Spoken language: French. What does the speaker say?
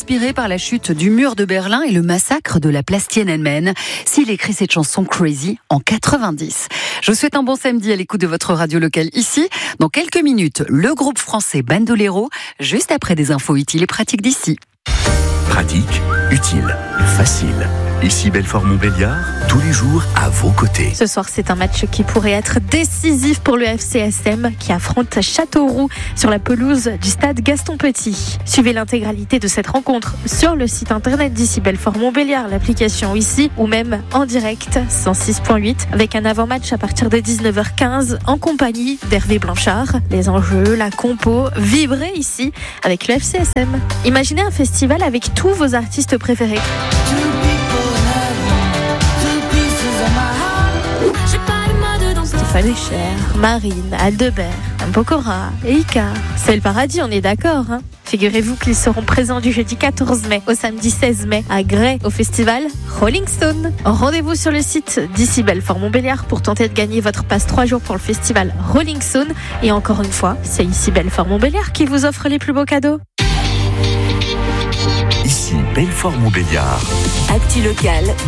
inspiré par la chute du mur de Berlin et le massacre de la place Tiananmen. S'il écrit cette chanson Crazy en 90. Je vous souhaite un bon samedi à l'écoute de votre radio locale ici. Dans quelques minutes, le groupe français Bandolero, juste après des infos utiles et pratiques d'ici. Pratique, utile, facile. Ici Belfort-Montbéliard, tous les jours à vos côtés. Ce soir, c'est un match qui pourrait être décisif pour le FCSM qui affronte Châteauroux sur la pelouse du stade Gaston Petit. Suivez l'intégralité de cette rencontre sur le site internet d'ici Belfort-Montbéliard, l'application ici ou même en direct 106.8 avec un avant-match à partir de 19h15 en compagnie d'Hervé Blanchard. Les enjeux, la compo, vibrer ici avec le FCSM. Imaginez un festival avec tous vos artistes préférés. Stéphane Echer, Marine, Aldebert, Pokora et Icar. C'est le paradis, on est d'accord, hein. Figurez-vous qu'ils seront présents du jeudi 14 mai au samedi 16 mai à Grès au festival Rolling Stone. Rendez-vous sur le site d'ici Belfort-Montbéliard pour tenter de gagner votre passe 3 jours pour le festival Rolling Stone. Et encore une fois, c'est ici Belfort-Montbéliard qui vous offre les plus beaux cadeaux. Ici Belfort-Montbéliard. Actu locale